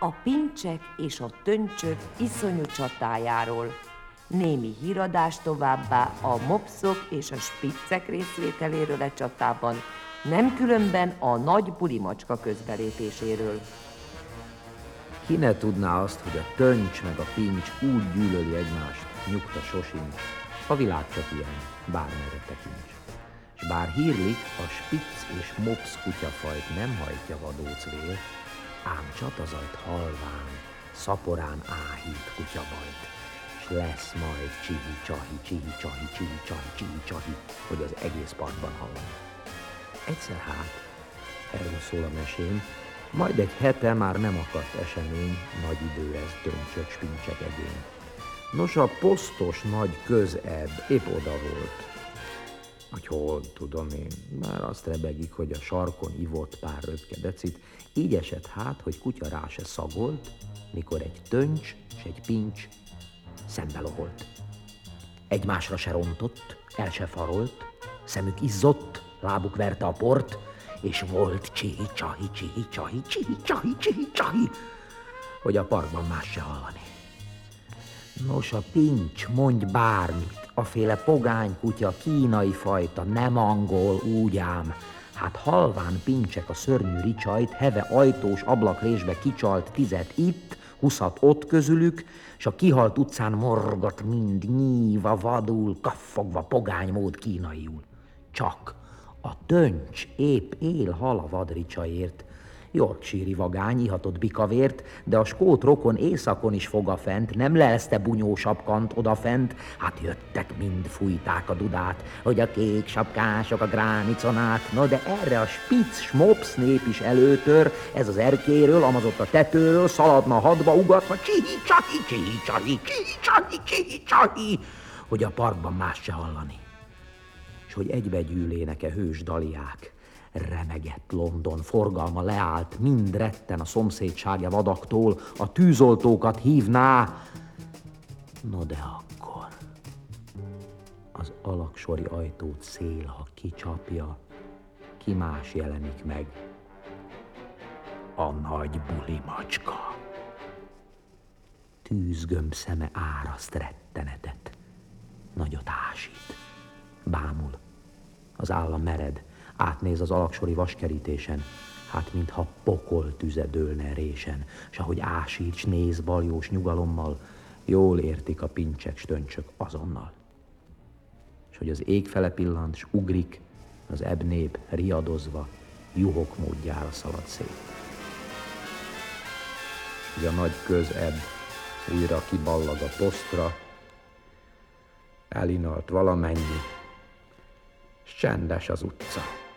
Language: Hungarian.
a pincsek és a töncsök iszonyú csatájáról. Némi híradás továbbá a mopszok és a spiccek részvételéről a csatában, nem különben a nagy bulimacska közbelépéséről. Ki ne tudná azt, hogy a töncs meg a pincs úgy gyűlöli egymást, nyugta sosincs, a világ csak ilyen, bármerre tekints. S bár hírlik, a spicc és mopsz kutyafajt nem hajtja vadóc vér, ám csatazajt halván, szaporán áhít kutyabajt, s lesz majd csihi-csahi, csihi-csahi, csihi-csahi, csihi-csahi, hogy az egész parkban hallani. Egyszer hát, erről szól a mesém, majd egy hete már nem akadt esemény, nagy idő ez töncsök, spincsek egény. Nos, a posztos nagy közebb épp oda volt. Hogy hol, tudom én, már azt rebegik, hogy a sarkon ivott pár röpke decit, így esett hát, hogy kutya rá se szagolt, mikor egy töncs és egy pincs szembe loholt. Egymásra se rontott, el se farolt, szemük izzott, lábuk verte a port, és volt csihi-csahi, csihi-csahi, csihi-csahi, csihi-csahi, hogy a parkban más se hallani. Nos, a pincs, mondj bármit, aféle pogány kutya, kínai fajta, nem angol, úgy ám. Hát halván pincsek a szörnyű ricsajt, heve ajtós ablakrésbe kicsalt 10 itt, 20 ott közülük, s a kihalt utcán morgat mind, nyíva, vadul, kaffogva, pogánymód kínaiul. Csak a töncs épp él hal a vadricsaért. Yorkshire-i vagány ihatott bikavért, de a skót rokon éjszakon is fog a fent, nem lelszte bunyó sapkant odafent, hát jöttek mind, fújták a dudát, hogy a kék sapkások a grániconát, no de erre a spicc smopsz nép is előtör, ez az erkéről, amazott a tetőről, szaladna hadba, ugatva, csihi-csahi, csihi-csahi, csihi-csahi, csihi-csahi, hogy a parkban más se hallani. És hogy egybegyűlének-e hős daliák, remegett London, forgalma leállt, mind retten a szomszédsága vadaktól, a tűzoltókat hívná. No de akkor az alaksori ajtót szél, ha kicsapja, ki más jelenik meg? A nagy bulimacska. Tűzgömb szeme áraszt rettenetet, nagyot ásít, bámul, az álla mered, átnéz az alaksori vaskerítésen, hát mintha pokol tüze dőlne résen, s ahogy ásít, s néz baljós nyugalommal, jól értik a pincsek, stöncsök azonnal. És hogy az ég fele pillant, s ugrik, az ebb nép riadozva, juhok módjára szalad szét. Hogy a nagy közebb újra kiballag a posztra, elinalt valamennyi, s csendes az utca.